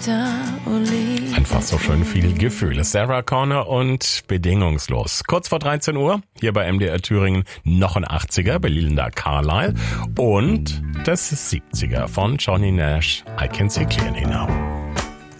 Einfach so schön viel Gefühle. Sarah Connor und Bedingungslos. Kurz vor 13 Uhr, hier bei MDR Thüringen, noch ein 80er, Belinda Carlisle und das 70er von Johnny Nash, I Can See Clearly Now.